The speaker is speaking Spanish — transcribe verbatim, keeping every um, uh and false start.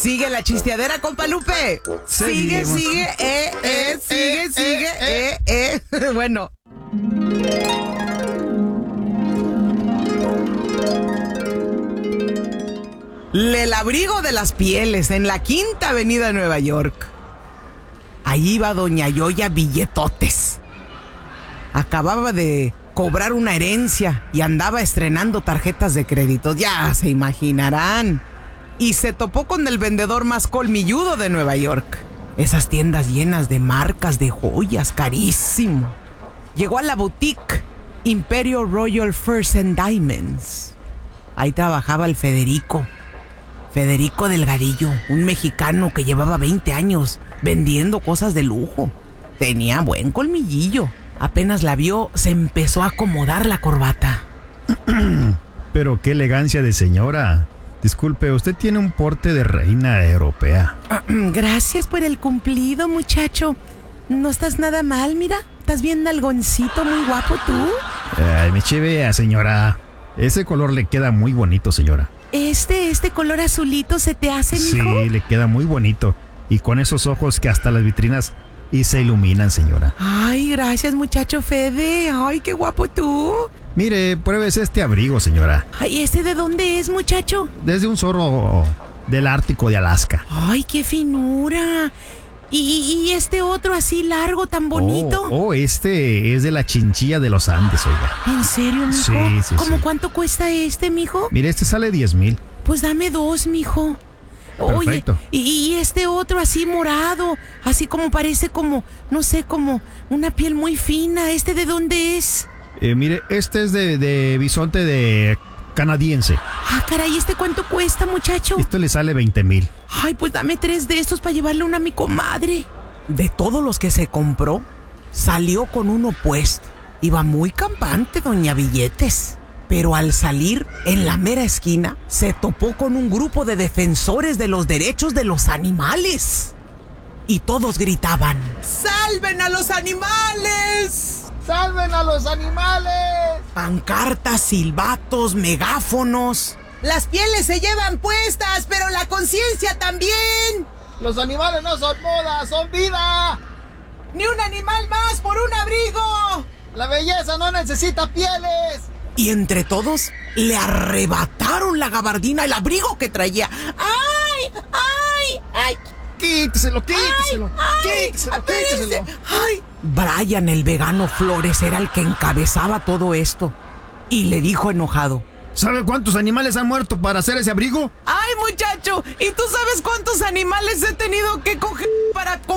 Sigue la chisteadera, compa Lupe. Sigue, Seguimos. sigue, eh, eh, sigue, sigue, eh, eh. Bueno. El abrigo de las pieles en la Quinta Avenida de Nueva York. Ahí iba doña Yoya Billetotes. Acababa de cobrar una herencia y andaba estrenando tarjetas de crédito. Ya se imaginarán. Y se topó con el vendedor más colmilludo de Nueva York. Esas tiendas llenas de marcas de joyas, carísimo. Llegó a la boutique Imperial Royal Furs and Diamonds. Ahí trabajaba el Federico. Federico Delgadillo, un mexicano que llevaba veinte años vendiendo cosas de lujo. Tenía buen colmillillo. Apenas la vio, se empezó a acomodar la corbata. Pero qué elegancia de señora. Disculpe, usted tiene un porte de reina europea. Gracias por el cumplido, muchacho. No estás nada mal, mira. Estás bien nalgoncito, muy guapo tú. Ay, me chivea, señora. Ese color le queda muy bonito, señora. Este, este color azulito se te hace, mijo. Sí, le queda muy bonito. Y con esos ojos que hasta las vitrinas y se iluminan, señora. Ay, gracias, muchacho Fede. Ay, qué guapo tú. Mire, pruébese este abrigo, señora. Ay, ¿este de dónde es, muchacho? Desde un zorro del Ártico de Alaska. Ay, qué finura. ¿Y, y este otro así largo, tan bonito? Oh, oh, este es de la chinchilla de los Andes, oiga. ¿En serio, mijo? Sí, sí, ¿Cómo sí. cuánto cuesta este, mijo? Mire, este sale diez mil. Pues dame dos, mijo. Perfecto. Oye, y, y este otro así morado, así como parece como, no sé, como una piel muy fina. ¿Este de dónde es? Eh, mire, este es de, de bisonte de canadiense. Ah, caray, ¿este cuánto cuesta, muchacho? Esto le sale veinte mil. Ay, pues dame tres de estos para llevarle una a mi comadre. De todos los que se compró, salió con uno puesto. Iba muy campante, doña Billetes. Pero al salir, en la mera esquina, se topó con un grupo de defensores de los derechos de los animales. Y todos gritaban: ¡salven a los animales! ¡Salven a los animales! Pancartas, silbatos, megáfonos. Las pieles se llevan puestas, pero la conciencia también. Los animales no son moda, son vida. ¡Ni un animal más por un abrigo! La belleza no necesita pieles. Y entre todos le arrebataron la gabardina, el abrigo que traía. ¡Ay! ¡Ay! ¡Ay! Quíteselo, quíteselo, ¡Ay! quíteselo, ¡Espérese! quíteselo. ¡Ay! Brian, el vegano Flores, era el que encabezaba todo esto. Y le dijo enojado: ¿Sabe cuántos animales han muerto para hacer ese abrigo? ¡ay, muchacho! ¿Y tú sabes cuántos animales he tenido que coger para